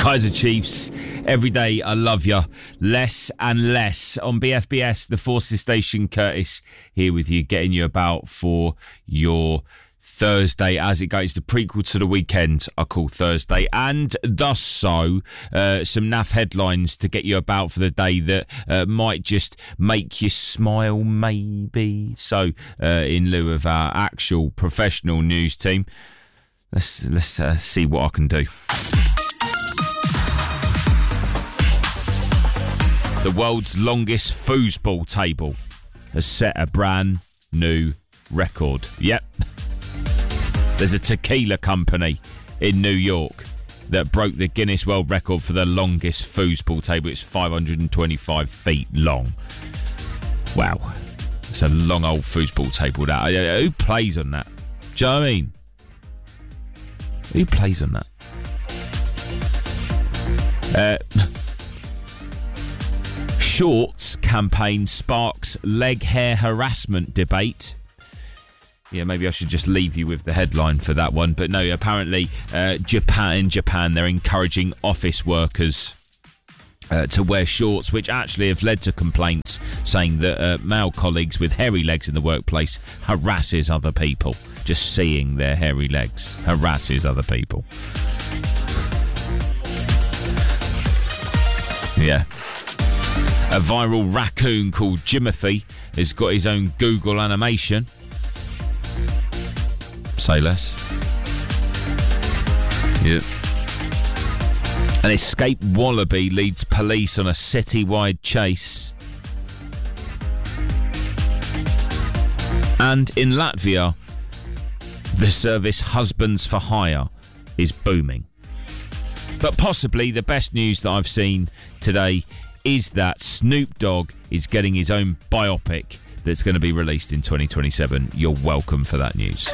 Kaiser Chiefs, every day I love you, less and less. On BFBS, the Forces Station, Curtis here with you, getting you about for your Thursday as it goes. The prequel to the weekend I call Thursday, and thus so some naff headlines to get you about for the day that might just make you smile, maybe. So in lieu of our actual professional news team, let's see what I can do. The world's longest foosball table has set a brand new record. Yep. There's a tequila company in New York that broke the Guinness World Record for the longest foosball table. It's 525 feet long. Wow. It's a long old foosball table. That. Who plays on that? Do you know what I mean? Who plays on that? Shorts campaign sparks leg hair harassment debate. Yeah, maybe I should just leave you with the headline for that one. But no, apparently Japan, they're encouraging office workers to wear shorts, which actually have led to complaints saying that male colleagues with hairy legs in the workplace harasses other people. Just seeing their hairy legs harasses other people. Yeah. A viral raccoon called Jimothy has got his own Google animation. Say less. Yep. An escaped wallaby leads police on a citywide chase. And in Latvia, the service Husbands for Hire is booming. But possibly the best news that I've seen today is that Snoop Dogg is getting his own biopic that's going to be released in 2027. You're welcome for that news.